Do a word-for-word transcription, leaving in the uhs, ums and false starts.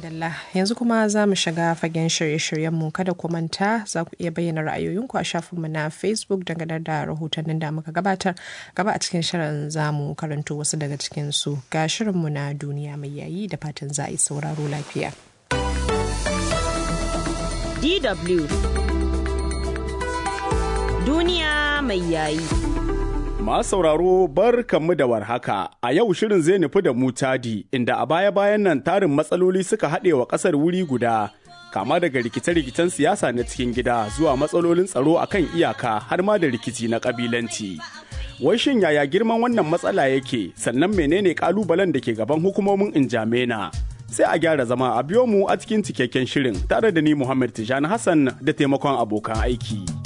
Madalla yanzu kuma za mu shiga fagen shirye-shiryenmu kada ku manta za ku iya bayyana ra'ayoyinku a shafinmu na Facebook dangane da rahotannin da muka gabatar gaba a cikin shirin za mu karanto wasu daga cikinsu ga shirinmu na duniya mai yayi da fatan za a yi sauraro lafiya. D W Duniya mai yayi. Masu sauraro bar kanmu da warhaka, a yau shirin zai nufi da mu Chadi, inda a baya-bayan nan tarin matsaloli suka haɗe wa ƙasar wuri guda, kama daga rikice-rikicen siyasa na cikin gida zuwa matsalolin tsaro a kan iyaka har ma da rikici na ƙabilanci. Wai shin yaya girman wannan matsala yake, sannan menene ƙalubalen da ke gaban hukumomin Injamena? Sai a gyara zama a biyo mu a cikin cikakken shirin tare da ni Muhammad Tijani Hassan da taimakon abokan aiki.